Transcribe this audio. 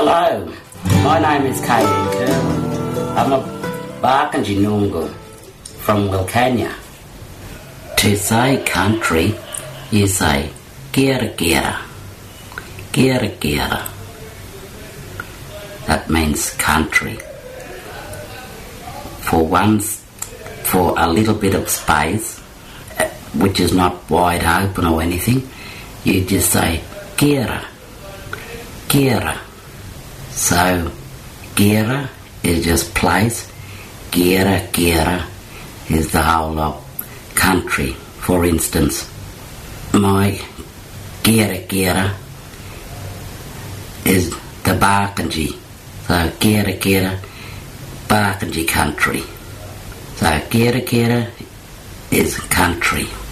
Hello, my name is Kaden Kerr. I'm a Barkindji Noongar from Wilcannia. To say country, you say gira gira, gira gira. That means country. For a little bit of space, which is not wide open or anything, you just say gira, gira. So gira is just place, gira gira is the whole of country. For instance, my gira gira is the Barkindji. So gira gira, Barkindji country. So gira gira is country.